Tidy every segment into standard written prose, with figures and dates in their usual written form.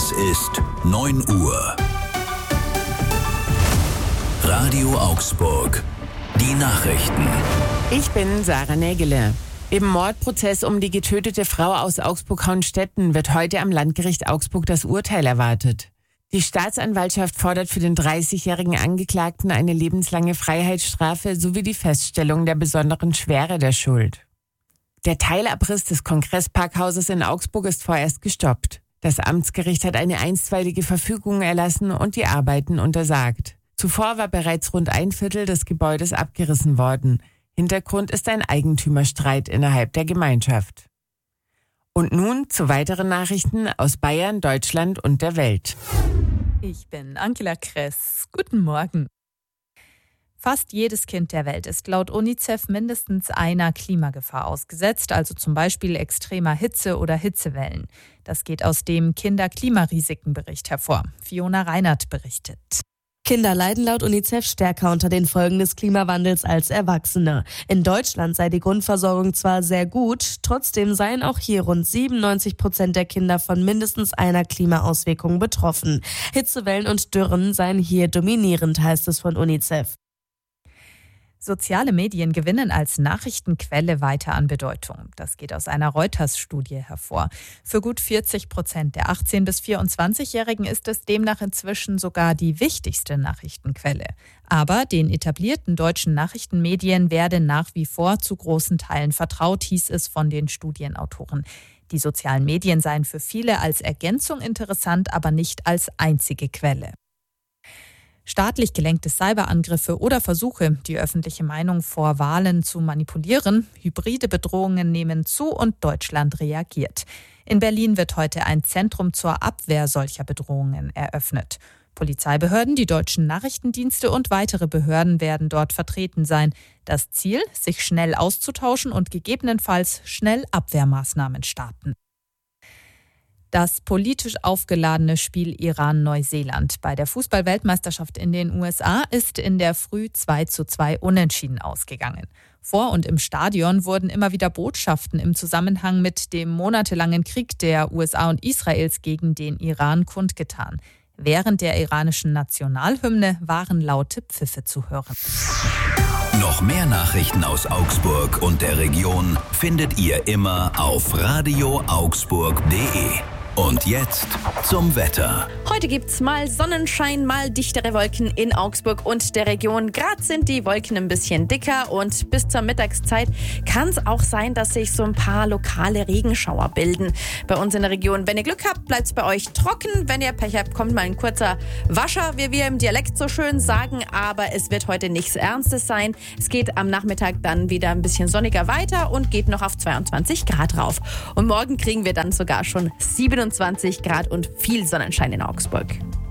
Es ist 9 Uhr. Radio Augsburg. Die Nachrichten. Ich bin Sarah Nägele. Im Mordprozess um die getötete Frau aus Augsburg-Hauenstetten wird heute am Landgericht Augsburg das Urteil erwartet. Die Staatsanwaltschaft fordert für den 30-jährigen Angeklagten eine lebenslange Freiheitsstrafe sowie die Feststellung der besonderen Schwere der Schuld. Der Teilabriss des Kongressparkhauses in Augsburg ist vorerst gestoppt. Das Amtsgericht hat eine einstweilige Verfügung erlassen und die Arbeiten untersagt. Zuvor war bereits rund 1/4 des Gebäudes abgerissen worden. Hintergrund ist ein Eigentümerstreit innerhalb der Gemeinschaft. Und nun zu weiteren Nachrichten aus Bayern, Deutschland und der Welt. Ich bin Angela Kress. Guten Morgen. Fast jedes Kind der Welt ist laut UNICEF mindestens einer Klimagefahr ausgesetzt, also zum Beispiel extremer Hitze oder Hitzewellen. Das geht aus dem Kinder-Klimarisiken-Bericht hervor. Fiona Reinert berichtet. Kinder leiden laut UNICEF stärker unter den Folgen des Klimawandels als Erwachsene. In Deutschland sei die Grundversorgung zwar sehr gut, trotzdem seien auch hier rund 97% der Kinder von mindestens einer Klimaauswirkung betroffen. Hitzewellen und Dürren seien hier dominierend, heißt es von UNICEF. Soziale Medien gewinnen als Nachrichtenquelle weiter an Bedeutung. Das geht aus einer Reuters-Studie hervor. Für gut 40% der 18- bis 24-Jährigen ist es demnach inzwischen sogar die wichtigste Nachrichtenquelle. Aber den etablierten deutschen Nachrichtenmedien werde nach wie vor zu großen Teilen vertraut, hieß es von den Studienautoren. Die sozialen Medien seien für viele als Ergänzung interessant, aber nicht als einzige Quelle. Staatlich gelenkte Cyberangriffe oder Versuche, die öffentliche Meinung vor Wahlen zu manipulieren, hybride Bedrohungen nehmen zu und Deutschland reagiert. In Berlin wird heute ein Zentrum zur Abwehr solcher Bedrohungen eröffnet. Polizeibehörden, die deutschen Nachrichtendienste und weitere Behörden werden dort vertreten sein. Das Ziel, sich schnell auszutauschen und gegebenenfalls schnell Abwehrmaßnahmen starten. Das politisch aufgeladene Spiel Iran-Neuseeland bei der Fußball-Weltmeisterschaft in den USA ist in der Früh 2:2 unentschieden ausgegangen. Vor und im Stadion wurden immer wieder Botschaften im Zusammenhang mit dem monatelangen Krieg der USA und Israels gegen den Iran kundgetan. Während der iranischen Nationalhymne waren laute Pfiffe zu hören. Noch mehr Nachrichten aus Augsburg und der Region findet ihr immer auf radioaugsburg.de. Und jetzt zum Wetter. Heute gibt's mal Sonnenschein, mal dichtere Wolken in Augsburg und der Region. Gerade sind die Wolken ein bisschen dicker und bis zur Mittagszeit kann es auch sein, dass sich so ein paar lokale Regenschauer bilden bei uns in der Region. Wenn ihr Glück habt, bleibt's bei euch trocken. Wenn ihr Pech habt, kommt mal ein kurzer Wascher, wie wir im Dialekt so schön sagen. Aber es wird heute nichts Ernstes sein. Es geht am Nachmittag dann wieder ein bisschen sonniger weiter und geht noch auf 22 Grad rauf. Und morgen kriegen wir dann sogar schon 27 Grad und viel Sonnenschein in Augsburg.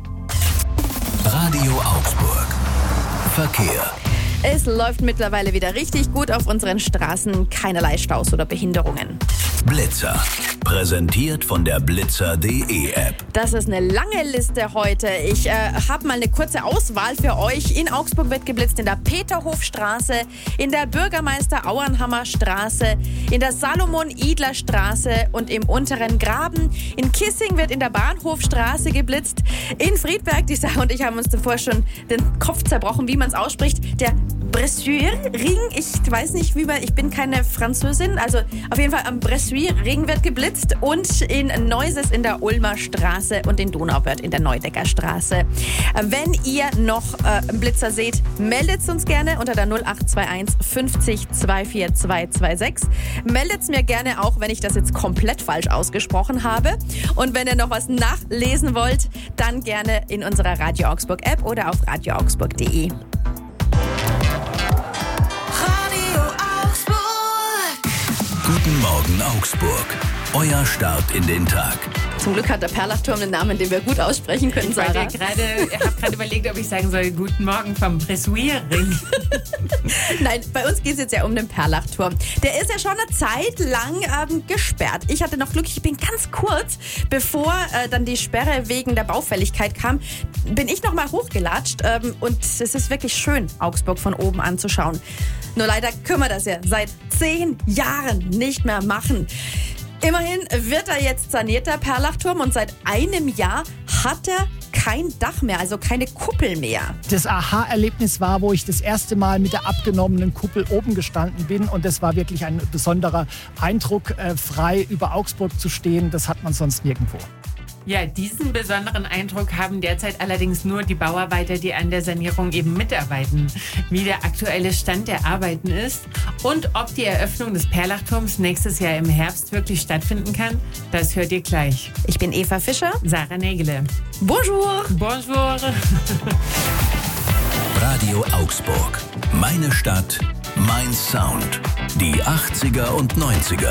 Radio Augsburg. Verkehr. Es läuft mittlerweile wieder richtig gut auf unseren Straßen. Keinerlei Staus oder Behinderungen. Blitzer. Präsentiert von der Blitzer.de App. Das ist eine lange Liste heute. Ich habe mal eine kurze Auswahl für euch. In Augsburg wird geblitzt in der Peterhofstraße, in der Bürgermeister-Auernhammer Straße, in der Salomon-Idler-Straße und im unteren Graben. In Kissing wird in der Bahnhofstraße geblitzt. In Friedberg, die Sarah und ich haben uns davor schon den Kopf zerbrochen, wie man es ausspricht. Der Bressuire-Ring, ich weiß nicht, ich bin keine Französin, also auf jeden Fall am Bressuire-Ring wird geblitzt und in Neuses in der Ulmer Straße und in Donauwörth in der Neudecker Straße. Wenn ihr noch einen Blitzer seht, meldet es uns gerne unter der 0821 50 24 226. Meldet es mir gerne auch, wenn ich das jetzt komplett falsch ausgesprochen habe. Und wenn ihr noch was nachlesen wollt, dann gerne in unserer Radio Augsburg App oder auf radioaugsburg.de. Guten Morgen Augsburg. Euer Start in den Tag. Zum Glück hat der Perlachturm einen Namen, den wir gut aussprechen können, Sarah. Ich habe gerade überlegt, ob ich sagen soll, guten Morgen vom Bressuire-Ring. Nein, bei uns geht es jetzt ja um den Perlachturm. Der ist ja schon eine Zeit lang gesperrt. Ich hatte noch Glück, ich bin ganz kurz, bevor dann die Sperre wegen der Baufälligkeit kam, bin ich noch mal hochgelatscht. Und es ist wirklich schön, Augsburg von oben anzuschauen. Nur leider können wir das ja seit 10 Jahren nicht mehr machen. Immerhin wird er jetzt saniert, der Perlachturm, und seit einem Jahr hat er kein Dach mehr, also keine Kuppel mehr. Das Aha-Erlebnis war, wo ich das erste Mal mit der abgenommenen Kuppel oben gestanden bin, und das war wirklich ein besonderer Eindruck, frei über Augsburg zu stehen. Das hat man sonst nirgendwo. Ja, diesen besonderen Eindruck haben derzeit allerdings nur die Bauarbeiter, die an der Sanierung eben mitarbeiten. Wie der aktuelle Stand der Arbeiten ist und ob die Eröffnung des Perlachturms nächstes Jahr im Herbst wirklich stattfinden kann, das hört ihr gleich. Ich bin Eva Fischer. Sarah Nägele. Bonjour. Bonjour. Radio Augsburg. Meine Stadt, mein Sound. Die 80er und 90er.